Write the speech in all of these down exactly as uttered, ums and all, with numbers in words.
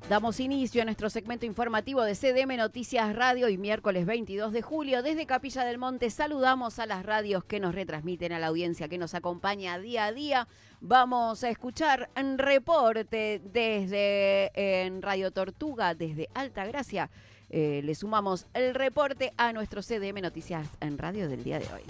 Damos inicio a nuestro segmento informativo de C D M Noticias Radio y miércoles veintidós de julio. Desde Capilla del Monte saludamos a las radios que nos retransmiten, a la audiencia que nos acompaña día a día. Vamos a escuchar un reporte desde en Radio Tortuga, desde Altagracia. Eh, le sumamos el reporte a nuestro C D M Noticias en Radio del día de hoy.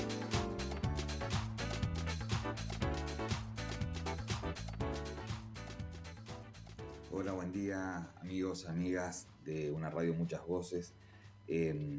Hola, buen día amigos, amigas de una radio Muchas Voces. Eh,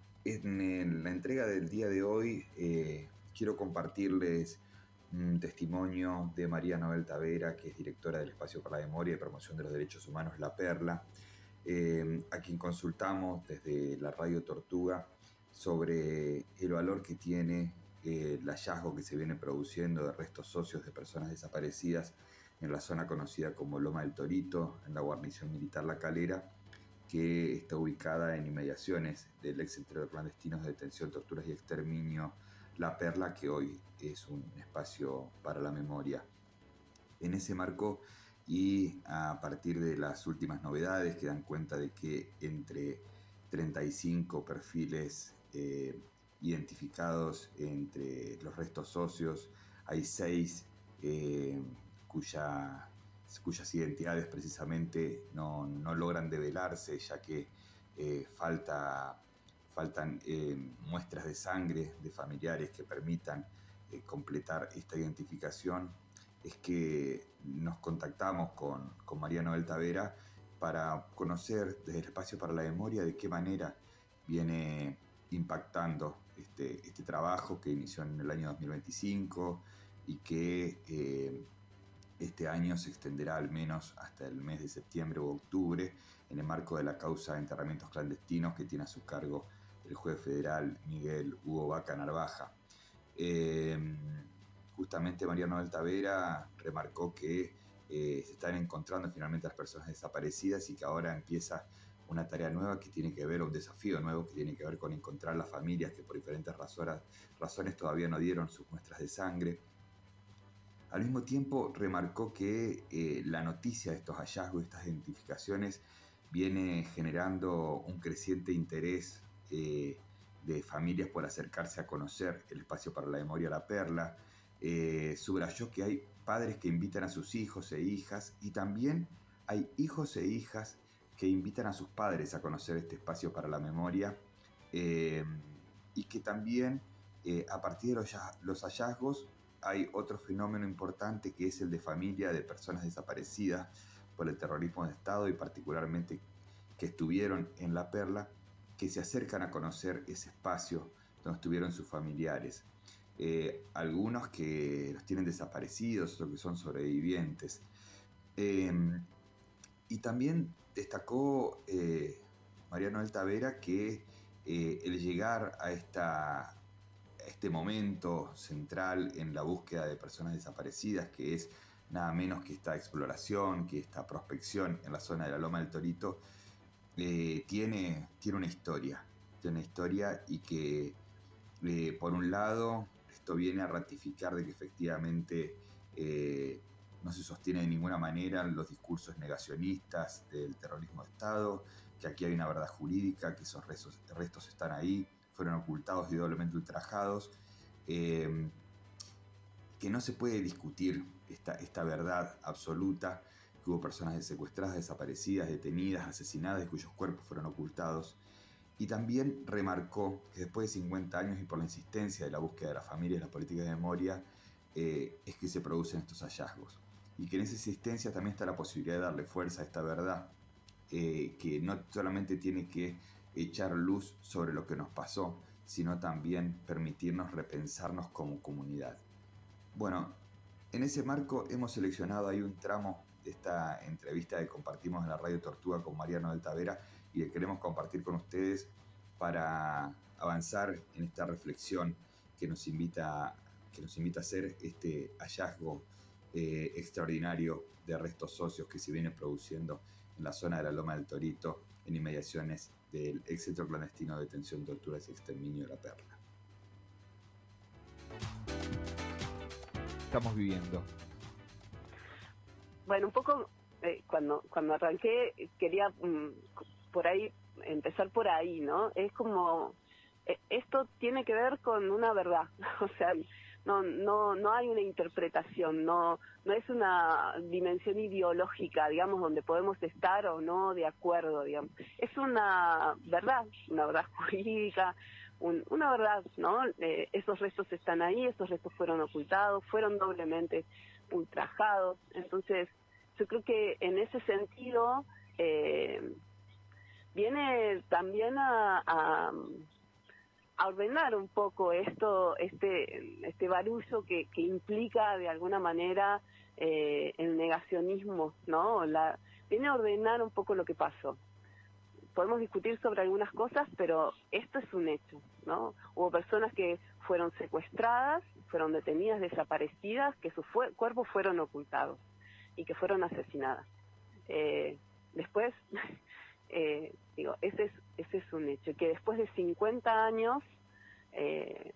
en la entrega del día de hoy eh, quiero compartirles un testimonio de María Noel Tavera, que es directora del Espacio para la Memoria y Promoción de los Derechos Humanos La Perla, eh, a quien consultamos desde la radio Tortuga sobre el valor que tiene eh, el hallazgo que se viene produciendo de restos óseos de personas desaparecidas en la zona conocida como Loma del Torito, en la guarnición militar La Calera, que está ubicada en inmediaciones del ex centro de clandestinos de detención, torturas y exterminio La Perla, que hoy es un espacio para la memoria. En ese marco, y a partir de las últimas novedades que dan cuenta de que entre treinta y cinco perfiles eh, identificados entre los restos óseos, hay seis eh, Cuya, cuyas identidades precisamente no, no logran develarse, ya que eh, falta, faltan eh, muestras de sangre de familiares que permitan eh, completar esta identificación. Es que nos contactamos con, con María Noel Tavera para conocer desde el Espacio para la Memoria de qué manera viene impactando este, este trabajo que inició en el año dos mil veinticinco y que eh, este año se extenderá al menos hasta el mes de septiembre u octubre en el marco de la causa de enterramientos clandestinos que tiene a su cargo el juez federal Miguel Hugo Vaca Narvaja. Eh, justamente María Noel Tavera remarcó que eh, se están encontrando finalmente las personas desaparecidas y que ahora empieza una tarea nueva que tiene que ver, un desafío nuevo que tiene que ver con encontrar las familias que por diferentes razones, razones todavía no dieron sus muestras de sangre. Al mismo tiempo, remarcó que eh, la noticia de estos hallazgos, estas identificaciones, viene generando un creciente interés eh, de familias por acercarse a conocer el Espacio para la Memoria La Perla. Eh, subrayó que hay padres que invitan a sus hijos e hijas y también hay hijos e hijas que invitan a sus padres a conocer este Espacio para la Memoria eh, y que también eh, a partir de los, los hallazgos hay otro fenómeno importante que es el de familia de personas desaparecidas por el terrorismo de Estado y particularmente que estuvieron en La Perla, que se acercan a conocer ese espacio donde estuvieron sus familiares. Eh, algunos que los tienen desaparecidos, otros que son sobrevivientes. Eh, y también destacó eh, María Noel Tavera que eh, el llegar a esta... este momento central en la búsqueda de personas desaparecidas, que es nada menos que esta exploración, que esta prospección en la zona de la Loma del Torito, eh, tiene, tiene una historia, tiene una historia y que, eh, por un lado, esto viene a ratificar de que efectivamente eh, no se sostiene de ninguna manera los discursos negacionistas del terrorismo de Estado, que aquí hay una verdad jurídica, que esos restos, restos están ahí, fueron ocultados y doblemente ultrajados, eh, que no se puede discutir esta, esta verdad absoluta, que hubo personas secuestradas, desaparecidas, detenidas, asesinadas y cuyos cuerpos fueron ocultados. Y también remarcó que después de cincuenta años y por la insistencia de la búsqueda de la familia y las políticas de memoria, eh, es que se producen estos hallazgos. Y que en esa insistencia también está la posibilidad de darle fuerza a esta verdad, eh, que no solamente tiene que echar luz sobre lo que nos pasó, sino también permitirnos repensarnos como comunidad. Bueno, en ese marco hemos seleccionado ahí un tramo de esta entrevista que compartimos en la Radio Tortuga con María Noel Tavera y que queremos compartir con ustedes para avanzar en esta reflexión que nos invita, que nos invita a hacer este hallazgo eh, extraordinario de restos óseos que se viene produciendo en la zona de la Loma del Torito, en inmediaciones del ex centro clandestino de detención, torturas y exterminio de La Perla. Estamos viviendo. Bueno, un poco eh, cuando cuando arranqué quería um, por ahí empezar por ahí, ¿no? Es como eh, esto tiene que ver con una verdad, o sea, no no no hay una interpretación, no no es una dimensión ideológica, digamos, donde podemos estar o no de acuerdo, digamos. Es una verdad, una verdad jurídica, un, una verdad, ¿no? Eh, esos restos están ahí, esos restos fueron ocultados, fueron doblemente ultrajados. Entonces, yo creo que en ese sentido eh, viene también a, a a ordenar un poco esto, este este barullo que, que implica de alguna manera eh, el negacionismo, ¿no? La, viene a ordenar un poco lo que pasó. Podemos discutir sobre algunas cosas, pero esto es un hecho, ¿no? Hubo personas que fueron secuestradas, fueron detenidas, desaparecidas, que sus fue, cuerpos fueron ocultados y que fueron asesinadas. Eh, después... Eh, digo, ese es ese es un hecho, que después de cincuenta años eh,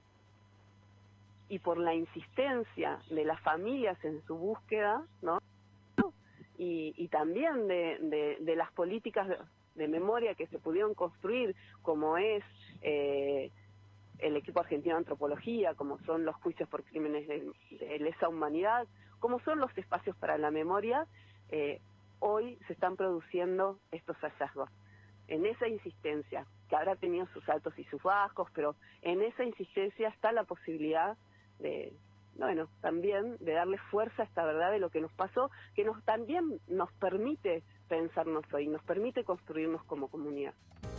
y por la insistencia de las familias en su búsqueda, ¿no? Y, y también de, de, de las políticas de, de memoria que se pudieron construir, como es eh, el equipo argentino de antropología, como son los juicios por crímenes de, de lesa humanidad, como son los espacios para la memoria, eh, hoy se están produciendo estos hallazgos. En esa insistencia, que habrá tenido sus altos y sus bajos, pero en esa insistencia está la posibilidad de, bueno, también de darle fuerza a esta verdad de lo que nos pasó, que nos también nos permite pensarnos hoy, nos permite construirnos como comunidad.